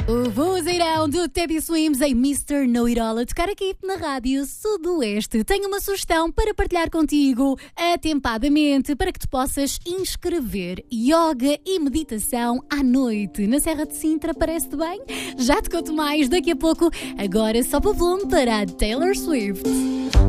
O vozeirão do Teddy Swims em Mr. Know-It-All a tocar aqui na Rádio Sudoeste. Tenho uma sugestão para partilhar contigo atempadamente para que te possas inscrever. Yoga e meditação à noite na Serra de Sintra, parece-te bem? Já te conto mais daqui a pouco. Agora sobe o volume para a Taylor Swift.